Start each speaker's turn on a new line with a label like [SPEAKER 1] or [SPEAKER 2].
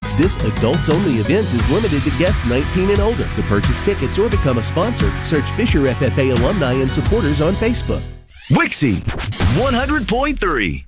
[SPEAKER 1] This adults-only event is limited to guests 19 and older. To purchase tickets or become a sponsor, search Fisher FFA alumni and supporters on Facebook.
[SPEAKER 2] Wixie 100.3.